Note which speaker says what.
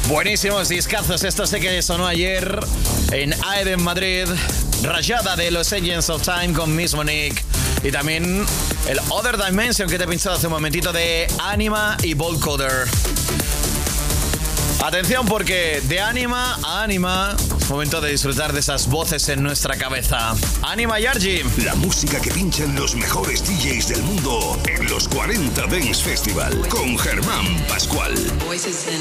Speaker 1: Buenísimos discazos. Esto sé que sonó ayer en AED en Madrid. Rayada de los Agents of Time con Miss Monique. Y también el Other Dimension que te he pinchado hace un momentito de Anima y Volcoder. Atención porque de Anima a Anima es momento de disfrutar de esas voces en nuestra cabeza. Anima y Argy.
Speaker 2: La música que pinchan los mejores DJs del mundo en los 40 Dance Festival con Germán Pascual.